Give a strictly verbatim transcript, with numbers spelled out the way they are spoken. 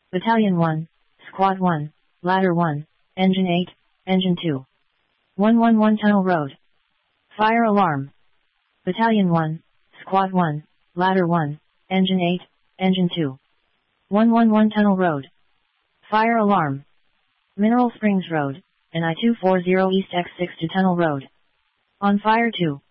Battalion one, Squad one, Ladder one, Engine eight, Engine two. one one one Tunnel Road. Fire alarm. Battalion one, Squad one, Ladder one, Engine eight, Engine two. one one one Tunnel Road. Fire alarm. Mineral Springs Road, N I two forty East X six to Tunnel Road. On fire two.